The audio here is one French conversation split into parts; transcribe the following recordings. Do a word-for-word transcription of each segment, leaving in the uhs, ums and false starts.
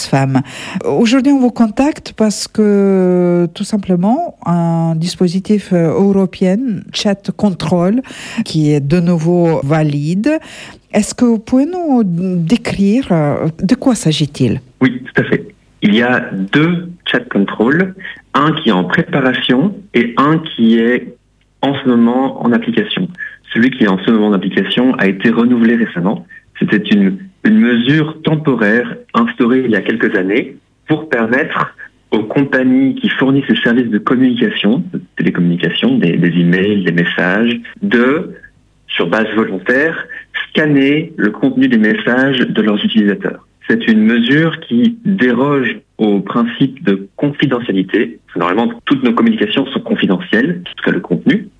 Oxfam. Aujourd'hui, on vous contacte parce que, tout simplement, un dispositif européen, Chat Control, qui est de nouveau valide. Est-ce que vous pouvez nous décrire de quoi s'agit-il ? Oui, tout à fait. Il y a deux Chat Control, un qui est en préparation et un qui est en ce moment en application. Celui qui est en ce moment en application a été renouvelé récemment. C'était une, une mesure temporaire instaurée il y a quelques années pour permettre aux compagnies qui fournissent ces services de communication, de télécommunication, des, des emails, des messages, de, sur base volontaire, scanner le contenu des messages de leurs utilisateurs. C'est une mesure qui déroge au principe de confidentialité. Normalement, toutes nos communications sont confidentielles, en tout cas le contenu.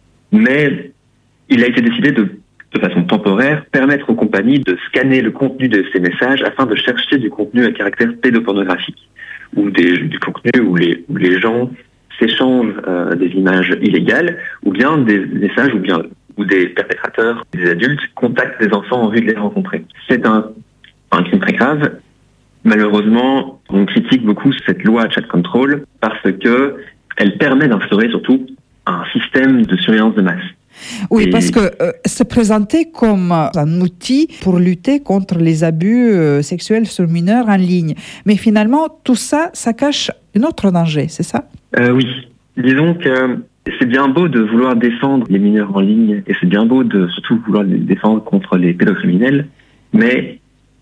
Mais il a été décidé de, de façon temporaire, permettre aux compagnies de scanner le contenu de ces messages afin de chercher du contenu à caractère pédopornographique ou des, du contenu où les, où les gens s'échangent euh, des images illégales ou bien des messages ou bien où des perpétrateurs, des adultes, contactent des enfants en vue de les rencontrer. C'est un un crime très grave. Malheureusement, on critique beaucoup cette loi Chat Control parce que elle permet d'instaurer surtout un système de surveillance de masse. Oui, Et... parce que euh, c'est présenté comme un outil pour lutter contre les abus euh, sexuels sur mineurs en ligne. Mais finalement, tout ça, ça cache un autre danger, c'est ça ? euh, Oui. Disons que c'est bien beau de vouloir défendre les mineurs en ligne et c'est bien beau de surtout vouloir les défendre contre les pédocriminels, mais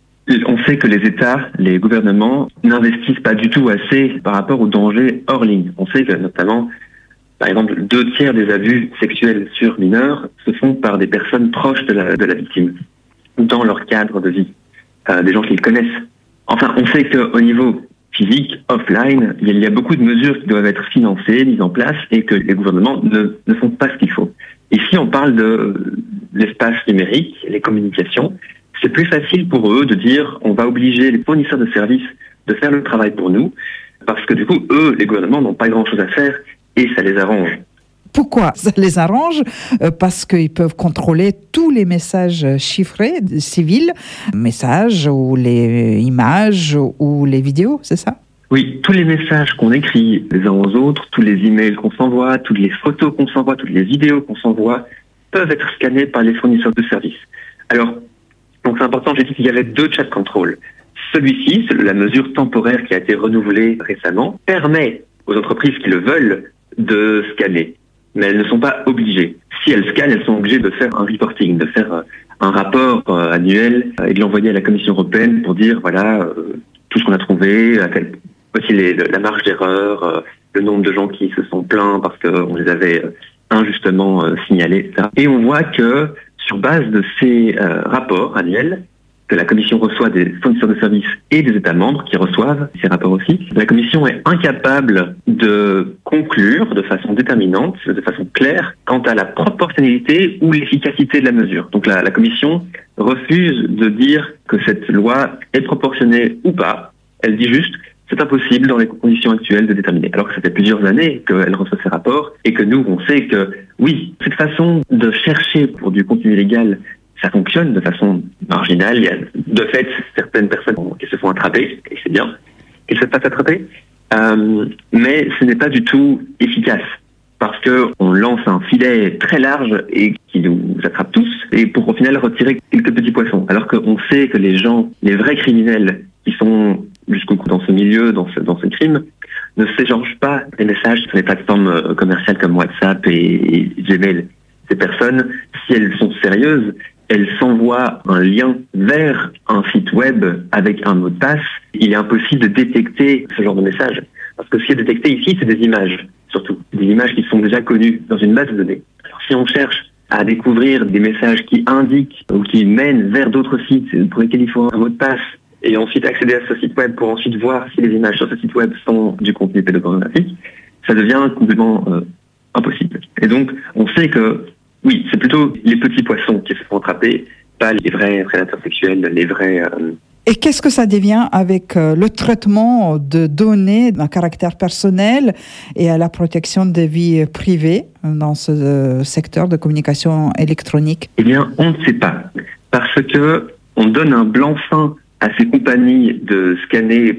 on sait que les États, les gouvernements n'investissent pas du tout assez par rapport aux dangers hors ligne. On sait que notamment, par exemple, deux tiers des abus sexuels sur mineurs se font par des personnes proches de la, de la victime, ou dans leur cadre de vie, euh, des gens qu'ils connaissent. Enfin, on sait qu'au niveau physique, offline, il y a beaucoup de mesures qui doivent être financées, mises en place, et que les gouvernements ne, ne font pas ce qu'il faut. Ici, on parle de l'espace numérique, les communications. C'est plus facile pour eux de dire on va obliger les fournisseurs de services de faire le travail pour nous, parce que du coup, eux, les gouvernements, n'ont pas grand-chose à faire et ça les arrange. Pourquoi ça les arrange ? Parce qu'ils peuvent contrôler tous les messages chiffrés civils, messages ou les images ou les vidéos, c'est ça ? Oui, tous les messages qu'on écrit les uns aux autres, tous les emails qu'on s'envoie, toutes les photos qu'on s'envoie, toutes les vidéos qu'on s'envoie, peuvent être scannés par les fournisseurs de services. Alors, donc c'est important, j'ai dit qu'il y avait deux Chat Control. Celui-ci, c'est la mesure temporaire qui a été renouvelée récemment, permet aux entreprises qui le veulent de scanner. Mais elles ne sont pas obligées. Si elles scannent, elles sont obligées de faire un reporting, de faire un rapport annuel et de l'envoyer à la Commission européenne pour dire, voilà, tout ce qu'on a trouvé, à quel, aussi les, la marge d'erreur, le nombre de gens qui se sont plaints parce qu'on les avait injustement signalés, et cetera. Et on voit que sur base de ces euh, rapports annuels que la Commission reçoit des fournisseurs de services et des États membres qui reçoivent ces rapports aussi, la Commission est incapable de conclure de façon déterminante, de façon claire, quant à la proportionnalité ou l'efficacité de la mesure. Donc la, la Commission refuse de dire que cette loi est proportionnée ou pas. Elle dit juste c'est impossible dans les conditions actuelles de déterminer. Alors que ça fait plusieurs années qu'elle reçoit ces rapports et que nous, on sait que, oui, cette façon de chercher pour du contenu illégal, ça fonctionne de façon marginale. Il y a de fait certaines personnes qui se font attraper, et c'est bien qu'elles se fassent attraper, euh, mais ce n'est pas du tout efficace parce qu'on lance un filet très large et qui nous attrape tous et pour au final retirer quelques petits poissons. Alors qu'on sait que les gens, les vrais criminels qui sont jusqu'au bout dans ce milieu, dans ce, dans ce crime, ne s'échangent pas des messages sur les plateformes commerciales comme WhatsApp et, et Gmail. Ces personnes, si elles sont sérieuses, elles s'envoient un lien vers un site web avec un mot de passe. Il est impossible de détecter ce genre de message. Parce que ce qui est détecté ici, c'est des images, surtout. Des images qui sont déjà connues dans une base de données. Alors si on cherche à découvrir des messages qui indiquent ou qui mènent vers d'autres sites pour lesquels il faut un mot de passe, et ensuite accéder à ce site web pour ensuite voir si les images sur ce site web sont du contenu pédopornographique, ça devient complètement euh, impossible. Et donc, on sait que, oui, c'est plutôt les petits poissons qui se font attraper, pas les vrais prédateurs sexuels, les vrais... Euh... Et qu'est-ce que ça devient avec euh, le traitement de données d'un caractère personnel et à la protection des vies privées dans ce euh, secteur de communication électronique ? Eh bien, on ne sait pas. Parce que on donne un blanc-seing à ces compagnies de scanner